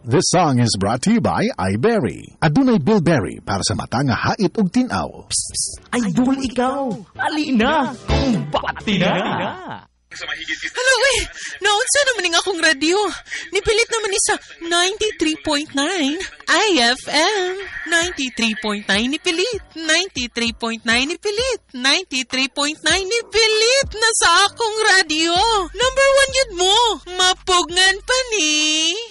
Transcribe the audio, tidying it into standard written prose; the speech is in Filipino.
This song is brought to you by iBerry. Adunay Bilberry para sa mata nga hait ug tin-aw. Idol ikaw! Alina! Kumbati na! Hello, naunsa naman nga akong radyo. Nipilit naman ni sa 93.9 IFM. 93.9 nipilit. 93.9 nipilit. 93.9 nipilit na sa akong radyo. Number 1 yun mo. Mapugngan pa ni...